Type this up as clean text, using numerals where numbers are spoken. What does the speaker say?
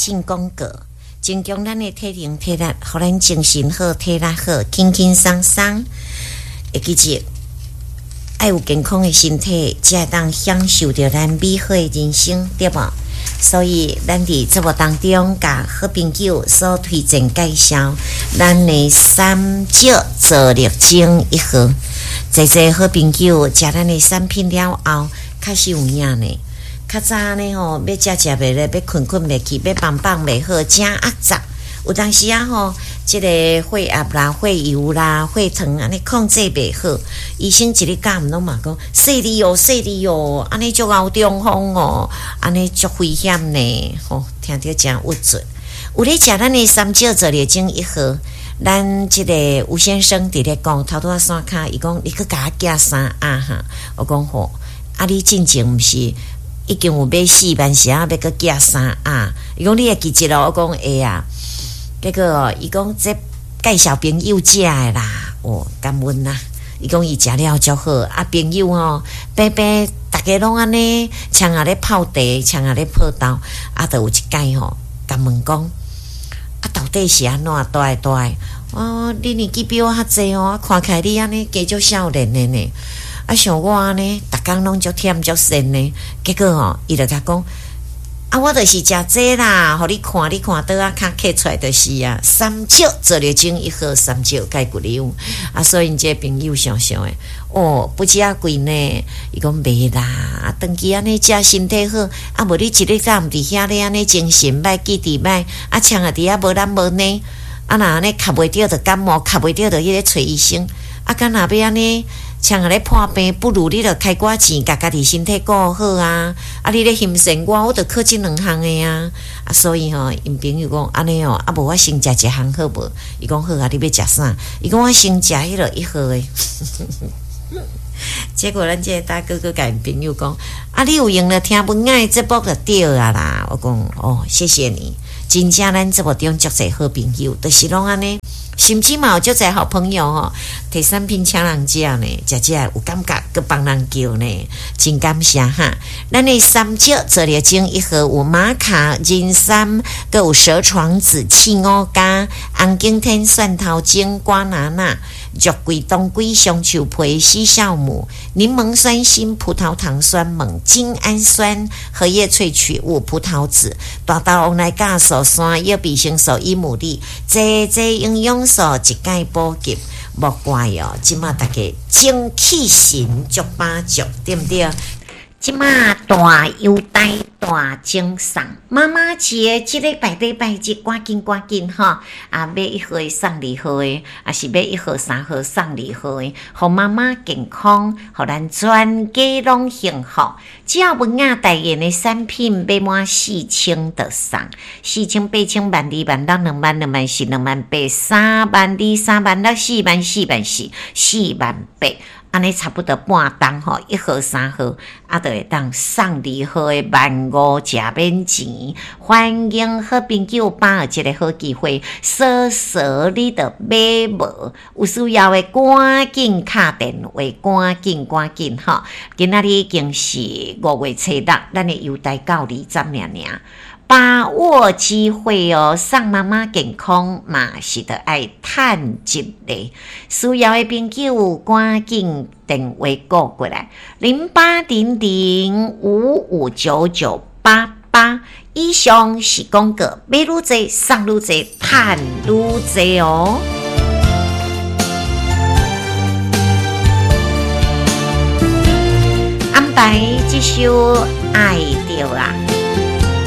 进攻过，增强咱的体能体力，互咱精神好、体力好，轻轻松松。会记住，爱有健康的身体，才会当享受到咱美好的人生，对无？所以，咱伫节目当中，甲好朋友所推荐介绍，咱的三椒做力精一盒。侪好朋友食咱的产品了后，确实有影呢。较早呢吼，要食袂咧，要困袂去，要放袂好，真压榨。有当时啊吼，即个血压啦、血油啦、血糖安尼控制袂好，医生一日教毋拢嘛讲，细粒哦，安尼足熬中风哦，安尼足危险呢，吼，听着真郁准。有咧食咱的三椒做力精一盒，咱即个吴先生伫咧讲，头拄仔山骹，伊讲你去甲我寄啥啊哈？我讲吼，啊你进前毋是已经有买4万时啊，要去寄啥啊？伊讲你会记一咯，我讲会啊。结果伊讲这介绍朋友食的啦，哦，感恩啦。伊讲伊食了足好，啊朋友吼，白白大家拢安尼，像啊咧泡茶，像啊咧泡豆，啊，就有一届吼，甲问讲，啊到底是安怎大哦，你年纪比我较济哦，看起来你安尼加足少年的呢，啊像我安尼，逐工拢足忝足神呢，结果吼，伊就甲讲。啊，我就是食这啦，互你看倒啊，较刻出来就是啊，三椒做力精一盒，三椒解骨瘤啊，所以因这朋友想想诶，哦，不止啊贵呢，伊讲袂啦，啊，长期安尼食身体好，啊，无你一日敢毋伫遐咧安尼精神歹，记忆歹，啊，呛啊伫遐无咱无呢，啊，若安尼卡袂着就感冒，卡袂着就去咧找医生，啊，敢若要安尼。像啊咧破病，不如你著开寡钱，甲家己身体顾好啊！啊，你咧欣赏我著靠即2项诶啊！啊，所以吼，因朋友讲安尼哦，啊无我先食1项好无？伊讲好啊，你要食啥？伊讲我先食迄落1盒诶。结果咱这个大哥哥甲因朋友讲，啊，你有用了听文爱节目就对啊啦！我讲哦，谢谢你，真正咱节目中足侪好朋友，就是拢安尼。甚至嘛有足侪好朋友吼，摕产品请人食呢，食有感觉，佮帮人叫呢，真感谢哈！咱的三椒做力精一盒有玛卡人参，佮有蛇床子、刺五加、红景天、蒜头精、瓜拿拿、肉桂、冬桂、香树皮、西酵母、柠檬酸锌、葡萄糖酸锰、精氨酸、荷叶萃取物、葡萄籽、大豆黄来加素酸、叶比星素、伊牡蛎，这营养素一概补给，莫怪哦！即马大家精气神足把足，对不对？即马大优待大精送，妈妈节即礼拜日赶紧哈！啊，买1盒送2盒的，啊是买1盒3盒送2盒的，互妈妈健康，互咱全家拢幸福。只要文雅代言的产品买满4000就送，4000、8000、12000、16000、20000、24000、28000、32000、36000、44000、44000、48000。安尼差不多半档吼，1盒3盒，啊，就会当送2盒的15000食免钱。欢迎好朋友把握这个好机会，说你的买无有需要的赶紧打电话，赶紧吼！今仔日已经是5月初6，咱的优待到20尔。把握机会哦，送妈妈健康嘛是得爱趁一个，需要的朋友赶紧电话过过来，0800559988。以上是广告，买愈济送愈济，趁愈济哦。安排这首爱着啊。